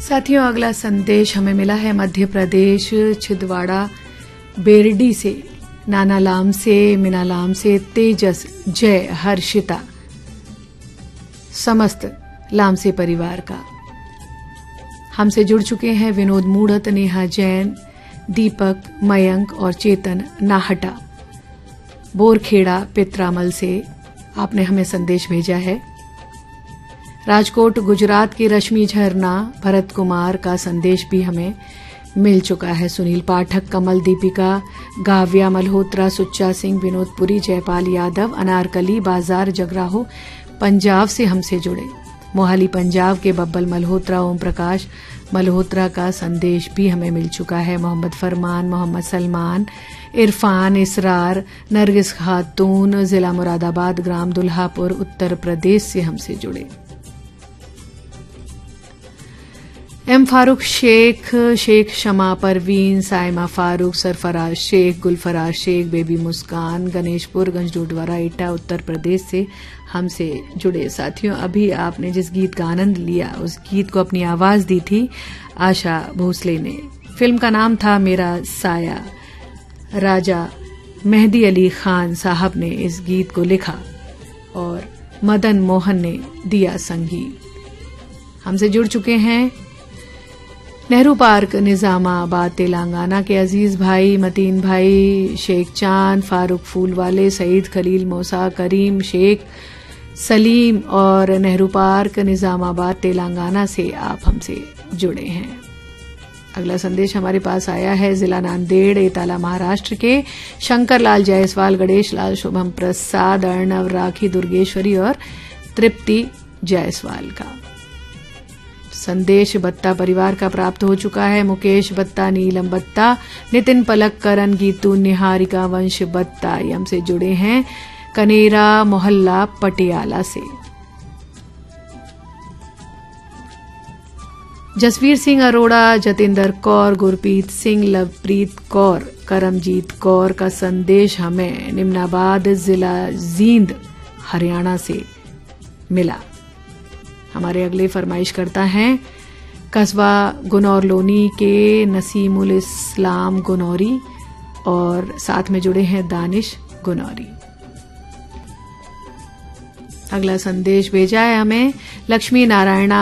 साथियों, अगला संदेश हमें मिला है मध्य प्रदेश छिंदवाड़ा बेरडी से। नाना लाम से, मीना लाम से, तेजस, जय, हर्षिता, समस्त लामसे परिवार का। हमसे जुड़ चुके हैं विनोद मूढ़त, नेहा जैन, दीपक, मयंक और चेतन नाहटा बोरखेड़ा पित्रामल से। आपने हमें संदेश भेजा है। राजकोट गुजरात की रश्मि झरना भरत कुमार का संदेश भी हमें मिल चुका है। सुनील पाठक, कमल, दीपिका, गाव्या मल्होत्रा, सुच्चा सिंह, विनोदपुरी, जयपाल यादव, अनारकली बाजार जगराहो पंजाब से हमसे जुड़े। मोहाली पंजाब के बब्बल मल्होत्रा, ओम प्रकाश मल्होत्रा का संदेश भी हमें मिल चुका है। मोहम्मद फरमान, मोहम्मद सलमान, इरफान, इसरार, नरगिस खातून जिला मुरादाबाद, ग्राम दुल्हापुर, उत्तर प्रदेश से हमसे जुड़े। एम फारूक शेख, शेख शमा परवीन, साइमा फारूक, सरफराज शेख, गुलफराज शेख, बेबी मुस्कान, गणेशपुर, गंजडोडवारा, एटा, उत्तर प्रदेश से हमसे जुड़े। साथियों, अभी आपने जिस गीत का आनंद लिया उस गीत को अपनी आवाज दी थी आशा भोसले ने। फिल्म का नाम था मेरा साया। राजा मेहदी अली खान साहब ने इस गीत को लिखा और मदन मोहन ने दिया संगीत। हमसे जुड़ चुके हैं नेहरू पार्क निजामाबाद तेलंगाना के अजीज भाई, मतीन भाई, शेख चांद, फारूक फूलवाले, सईद खलील मूसा, करीम शेख, सलीम और नेहरू पार्क निजामाबाद तेलंगाना से आप हमसे जुड़े हैं। अगला संदेश हमारे पास आया है जिला नांदेड़ एताला महाराष्ट्र के शंकर लाल जायसवाल, गणेश लाल, शुभम प्रसाद, अर्णव, राखी दुर्गेश्वरी और तृप्ति जायसवाल का। संदेश बत्ता परिवार का प्राप्त हो चुका है। मुकेश बत्ता, नीलम बत्ता, नितिन पलक, करण, गीतू, निहारिका, वंश बत्ता ये हमसे जुड़े हैं कनेरा मोहल्ला पटियाला से। जसवीर सिंह अरोड़ा, जतेंद्र कौर, गुरप्रीत सिंह, लवप्रीत कौर, करमजीत कौर का संदेश हमें निम्नाबाद जिला जींद हरियाणा से मिला। हमारे अगले फरमाइश करता है कस्बा गुनौर लोनी के नसीमुल इस्लाम गुनौरी और साथ में जुड़े हैं दानिश गुनौरी। अगला संदेश भेजा है हमें लक्ष्मी नारायणा